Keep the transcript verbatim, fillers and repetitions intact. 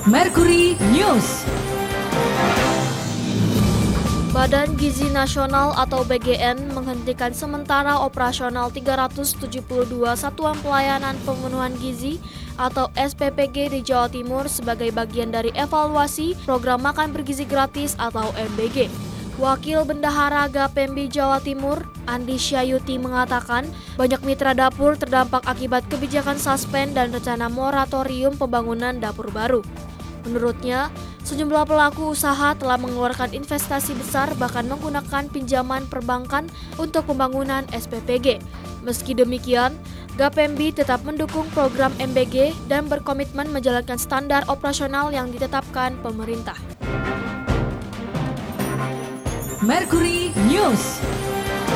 Mercury News. Badan Gizi Nasional atau B G N menghentikan sementara operasional tiga ratus tujuh puluh dua Satuan Pelayanan Pemenuhan Gizi atau S P P G di Jawa Timur sebagai bagian dari evaluasi program makan bergizi gratis atau M B G. Wakil Bendahara Gapembi Jawa Timur, Andi Syayuti mengatakan banyak mitra dapur terdampak akibat kebijakan suspend dan rencana moratorium pembangunan dapur baru. Menurutnya, sejumlah pelaku usaha telah mengeluarkan investasi besar bahkan menggunakan pinjaman perbankan untuk pembangunan S P P G. Meski demikian, Gapembi tetap mendukung program M B G dan berkomitmen menjalankan standar operasional yang ditetapkan pemerintah. Mercury News.